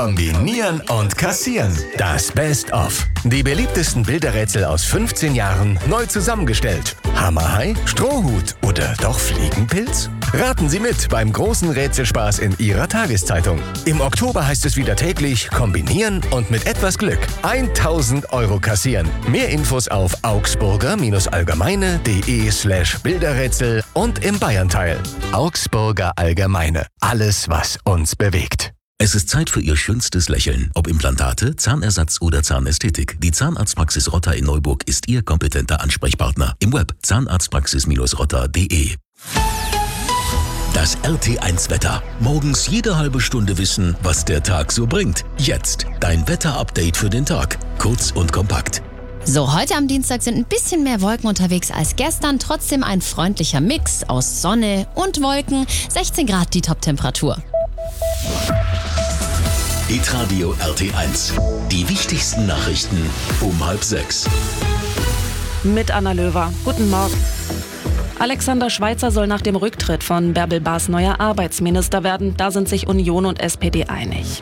Kombinieren und kassieren. Das Best-of. Die beliebtesten Bilderrätsel aus 15 Jahren neu zusammengestellt. Hammerhai, Strohhut oder doch Fliegenpilz? Raten Sie mit beim großen Rätselspaß in Ihrer Tageszeitung. Im Oktober heißt es wieder täglich kombinieren und mit etwas Glück 1000 € kassieren. Mehr Infos auf augsburger-allgemeine.de/Bilderrätsel und im Bayern-Teil. Augsburger Allgemeine. Alles, was uns bewegt. Es ist Zeit für Ihr schönstes Lächeln. Ob Implantate, Zahnersatz oder Zahnästhetik. Die Zahnarztpraxis Rotter in Neuburg ist Ihr kompetenter Ansprechpartner. Im Web zahnarztpraxis-rotter.de. Das RT1-Wetter. Morgens jede halbe Stunde wissen, was der Tag so bringt. Jetzt dein Wetter-Update für den Tag. Kurz und kompakt. So, heute am Dienstag sind ein bisschen mehr Wolken unterwegs als gestern. Trotzdem ein freundlicher Mix aus Sonne und Wolken. 16 Grad die Top-Temperatur. Hitradio RT1. Die wichtigsten Nachrichten um 5:30. Mit Anna Löwer. Guten Morgen. Alexander Schweitzer soll nach dem Rücktritt von Bärbel Bas neuer Arbeitsminister werden. Da sind sich Union und SPD einig.